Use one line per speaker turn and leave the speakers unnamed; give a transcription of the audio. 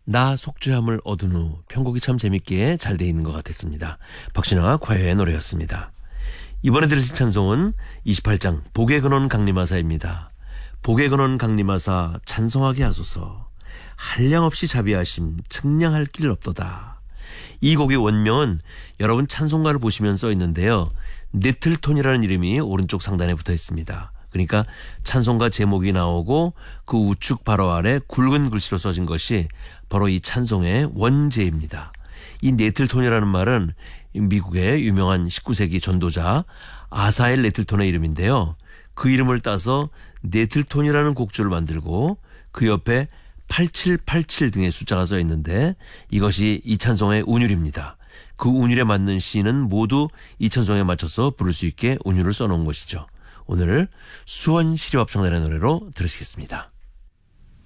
나 속죄함을 얻은 후 편곡이 참 재밌게 잘 돼 있는 것 같았습니다. 박신화 과요의 노래였습니다. 이번에 들으실 찬송은 28장 복의 근원 강림하사입니다. 복의 근원 강림하사 찬송하게 하소서. 한량없이 자비하심 측량할 길 없도다. 이 곡의 원명은 여러분 찬송가를 보시면 써 있는데요. 네틀톤이라는 이름이 오른쪽 상단에 붙어 있습니다. 그러니까 찬송가 제목이 나오고 그 우측 바로 아래 굵은 글씨로 써진 것이 바로 이 찬송의 원제입니다. 이 네틀톤이라는 말은 미국의 유명한 19세기 전도자 아사엘 네틀톤의 이름인데요. 그 이름을 따서 네틀톤이라는 곡조를 만들고 그 옆에 8787 등의 숫자가 써 있는데 이것이 이 찬송의 운율입니다. 그 운율에 맞는 시인은 모두 이 찬송에 맞춰서 부를 수 있게 운율을 써놓은 것이죠. 오늘 수원 시립합창단의 노래로 들으시겠습니다.